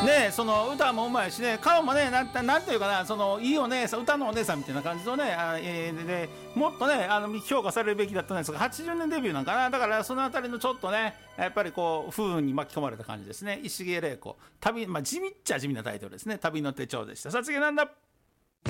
ね、その歌もうまいしね、顔もね、なんていうかな、そのいいお姉さん、歌のお姉さんみたいな感じのね、でもっとね、評価されるべきだったんですが、80年デビューなんかな、だからそのあたりのちょっとね、やっぱりこう不運に巻き込まれた感じですね。石毛玲子、旅、地味っちゃ地味なタイトルですね。旅の手帳でした。さあ次なんだ。